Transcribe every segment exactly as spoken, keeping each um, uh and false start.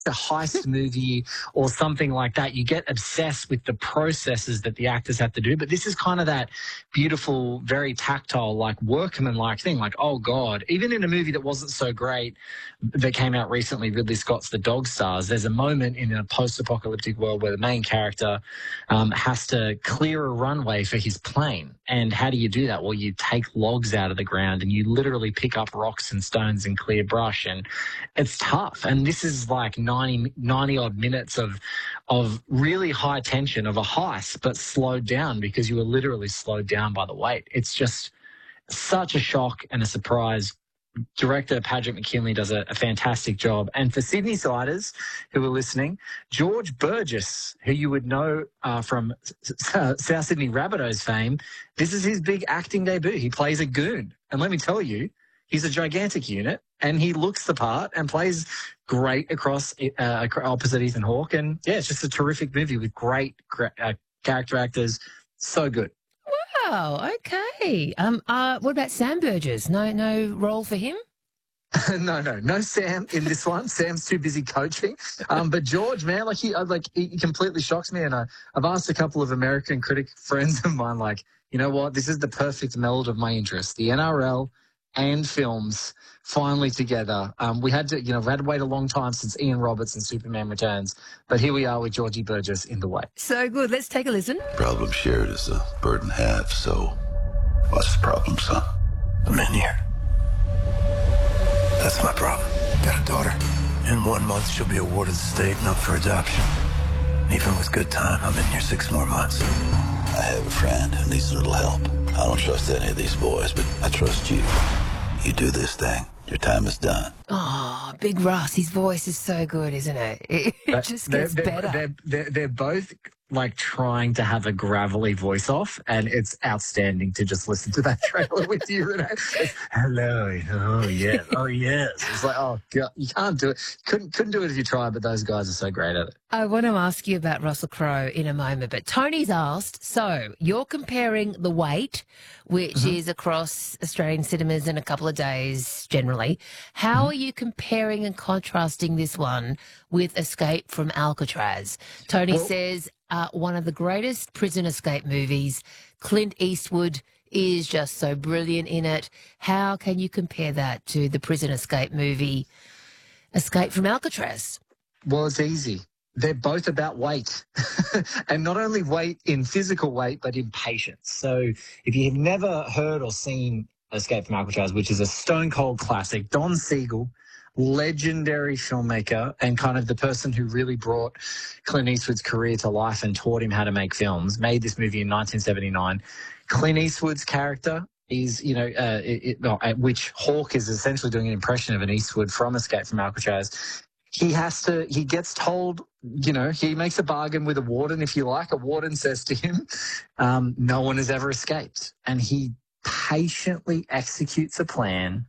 a heist movie or something like that, you get obsessed with the processes that the actors have to do. But this is kind of that beautiful, very tactile, like workman-like thing. Like, oh God, even in a movie that wasn't so great that came out recently, Ridley Scott's The Dog Stars, there's a moment in a post-apocalyptic world where the main character um, has to clear a runway for his plane. And how do you do that? Well, you take logs out of the ground and you literally pick up rocks and stones and clear brush. And it's tough. And this is like ninety, ninety odd minutes of of really high tension of a heist, but slowed down because you were literally slowed down by the weight. It's just such a shock and a surprise. Director Paget McKinley does a, a fantastic job. And for Sydney siders who are listening, George Burgess, who you would know uh, from S- South Sydney Rabbitohs fame, this is his big acting debut. He plays a goon. And let me tell you, he's a gigantic unit and he looks the part and plays great across uh, opposite Ethan Hawke. And, yeah, it's just a terrific movie with great uh, character actors. So good. Wow, okay. Um, uh, what about Sam Burgess? No, no role for him? no, no, no Sam in this one. Sam's too busy coaching. Um, but George, man, like he, like he completely shocks me. And I, I've asked a couple of American critic friends of mine, like, you know what? This is the perfect meld of my interest. The N R L and films finally together. Um, we had to, you know, we had to wait a long time since Ian Roberts and Superman Returns, but here we are with Georgie Burgess in the way. So good. Let's take a listen. Problem shared is a burden half. So, what's the problem, son? I'm in here. That's my problem. Got a daughter. In one month, she'll be awarded the state and up for adoption. Even with good time, I'm in here six more months. I have a friend who needs a little help. I don't trust any of these boys, but I trust you. You do this thing. Your time is done. Oh, Big Russ, his voice is so good, isn't it? It But just they're, gets they're, better. They're, they're, they're both like trying to have a gravelly voice off, and it's outstanding to just listen to that trailer with you, Renee. It's, hello, oh yes, oh yes. It's like, oh God, you can't do it. Couldn't couldn't do it if you tried, but those guys are so great at it. I want to ask you about Russell Crowe in a moment, but Tony's asked, so you're comparing The Wait, which mm-hmm. is across Australian cinemas in a couple of days generally. How mm-hmm. are you comparing and contrasting this one with Escape from Alcatraz? Tony well, says, uh, one of the greatest prison escape movies. Clint Eastwood is just so brilliant in it. How can you compare that to the prison escape movie Escape from Alcatraz? Well, it's easy. They're both about weight, and not only weight in physical weight, but in patience. So if you've never heard or seen Escape from Alcatraz, which is a stone-cold classic, Don Siegel, legendary filmmaker and kind of the person who really brought Clint Eastwood's career to life and taught him how to make films, made this movie in nineteen seventy-nine. Clint Eastwood's character is, you know, uh, it, it, no, at which Hawke is essentially doing an impression of an Eastwood from Escape from Alcatraz. He has to, he gets told, you know, he makes a bargain with a warden, if you like. A warden says to him, um, no one has ever escaped. And he patiently executes a plan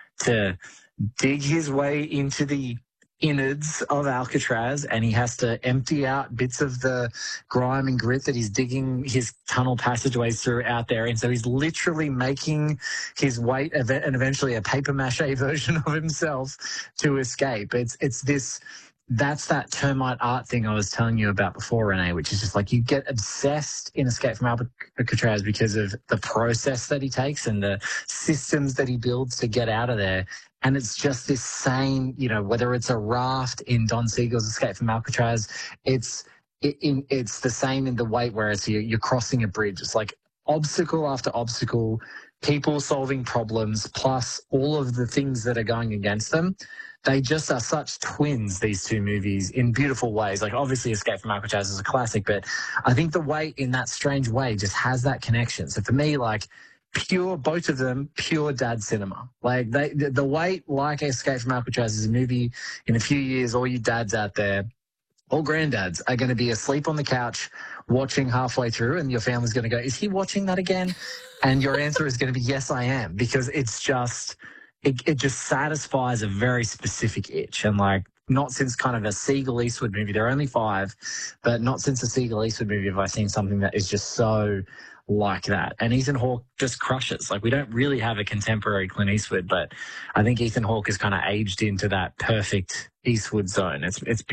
to dig his way into the innards of Alcatraz, and he has to empty out bits of the grime and grit that he's digging his tunnel passageways through out there. And so he's literally making his way and eventually a paper mache version of himself to escape. It's it's this that's that termite art thing I was telling you about before, Renee, which is just like you get obsessed in Escape from Alcatraz because of the process that he takes and the systems that he builds to get out of there. And it's just this same, you know, whether it's a raft in Don Siegel's Escape from Alcatraz, it's it, in, it's the same in The Wait, whereas you're, you're crossing a bridge. It's like obstacle after obstacle, people solving problems, plus all of the things that are going against them. They just are such twins, these two movies, in beautiful ways. Like, obviously, Escape from Alcatraz is a classic, but I think The Wait, in that strange way, just has that connection. So for me, like, pure, both of them, pure dad cinema. Like, they, the, the Wait, like Escape from Alcatraz, is a movie in a few years, all you dads out there, all granddads, are going to be asleep on the couch watching halfway through, and your family's going to go, is he watching that again? And your answer is going to be, yes, I am, because it's just... It, it just satisfies a very specific itch. And, like, not since kind of a Siegel Eastwood movie. There are only five, but not since a Siegel Eastwood movie have I seen something that is just so like that. And Ethan Hawke just crushes. Like, we don't really have a contemporary Clint Eastwood, but I think Ethan Hawke has kind of aged into that perfect Eastwood zone. It's it's beautiful.